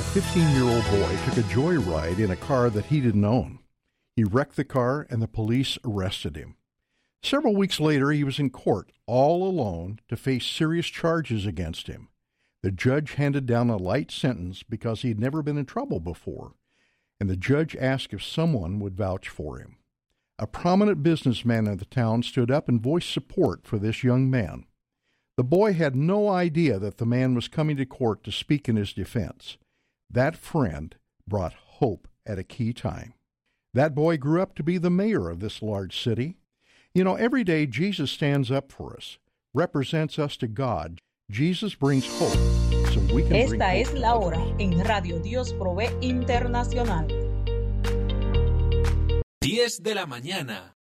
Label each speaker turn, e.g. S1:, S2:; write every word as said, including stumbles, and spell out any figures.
S1: fifteen-year-old boy took a joyride in a car that he didn't own. He wrecked the car and the police arrested him. Several weeks later, he was in court, all alone, to face serious charges against him. The judge handed down a light sentence because he'd never been in trouble before, and the judge asked if someone would vouch for him. A prominent businessman in the town stood up and voiced support for this young man. The boy had no idea that the man was coming to court to speak in his defense. That friend brought hope at a key time. That boy grew up to be the mayor of this large city. You know, every day Jesus stands up for us, represents us to God. Jesus brings hope, so we can bring
S2: Esta
S1: hope
S2: es la hora en Radio Dios Provee Internacional.
S3: diez de la mañana.